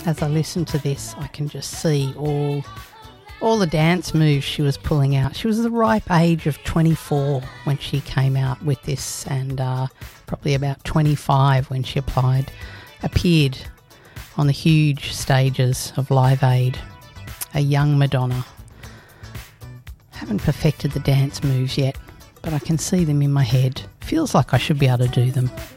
as I listen to this, I can just see all the dance moves she was pulling out. She was the ripe age of 24 when she came out with this, and probably about 25 when she appeared on the huge stages of Live Aid. A young Madonna. Haven't perfected the dance moves yet, but I can see them in my head. Feels like I should be able to do them.